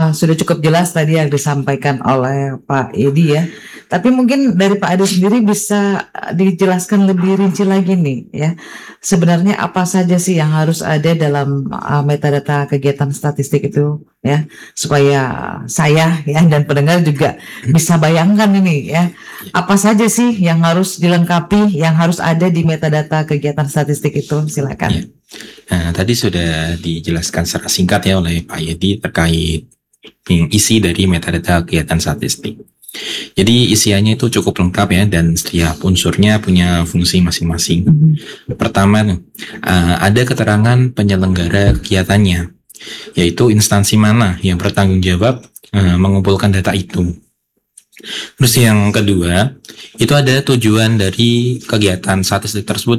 sudah cukup jelas tadi yang disampaikan oleh Pak Edi ya. Tapi mungkin dari Pak Edi sendiri bisa dijelaskan lebih rinci lagi nih ya. Sebenarnya apa saja sih yang harus ada dalam metadata kegiatan statistik itu ya, supaya saya ya dan pendengar juga bisa bayangkan ini ya. Apa saja sih yang harus dilengkapi, yang harus ada di metadata kegiatan statistik itu? Silakan. Nah, tadi sudah dijelaskan secara singkat ya oleh Pak Yedi terkait isi dari metadata kegiatan statistik. Jadi isiannya itu cukup lengkap ya, dan setiap unsurnya punya fungsi masing-masing. Pertama, ada keterangan penyelenggara kegiatannya, yaitu instansi mana yang bertanggung jawab mengumpulkan data itu. Terus yang kedua, itu ada tujuan dari kegiatan statistik tersebut